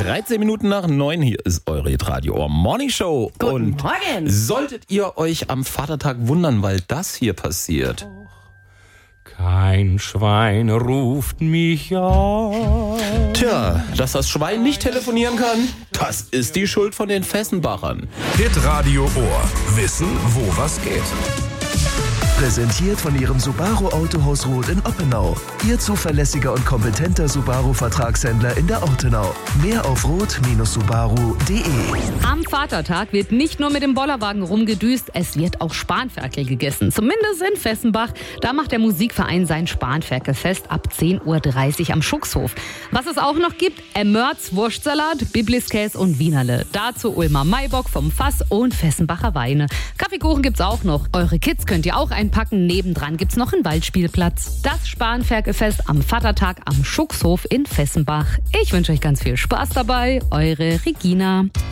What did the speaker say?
13 Minuten nach 9. Hier ist eure Hitradio Morning Show. Guten Und Morgen. solltet ihr euch am Vatertag wundern, weil das hier passiert. Kein Schwein ruft mich an. Tja, dass das Schwein nicht telefonieren kann, das ist die Schuld von den Fessenbachern. Hitradio Ohr. Wissen, wo was geht. Präsentiert von Ihrem Subaru Autohaus Roth in Oppenau. Ihr zuverlässiger und kompetenter Subaru-Vertragshändler in der Ortenau. Mehr auf roth-subaru.de. Am Vatertag wird nicht nur mit dem Bollerwagen rumgedüst, es wird auch Spanferkel gegessen. Zumindest in Fessenbach. Da macht der Musikverein sein Spanferkelfest ab 10.30 Uhr am Schuckshof. Was es auch noch gibt, Mörz, Wurstsalat, Bibliskäse und Wienerle. Dazu Ulmer Maibock vom Fass und Fessenbacher Weine. Kaffeekuchen gibt's auch noch. Eure Kids könnt ihr auch einpacken. Nebendran gibt's noch einen Waldspielplatz. Das Spanferkelfest am Vatertag am Schuckshof in Fessenbach. Ich wünsche euch ganz viel Spaß dabei. Eure Regina.